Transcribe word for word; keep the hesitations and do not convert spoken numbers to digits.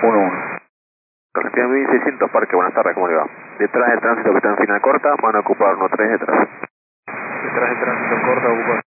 uno uno. Corresponde mil seiscientos Parque, buenas tardes, ¿cómo le va? Detrás del tránsito que está en final corta, van a ocupar uno tres detrás. Detrás del tránsito corta, ocupar.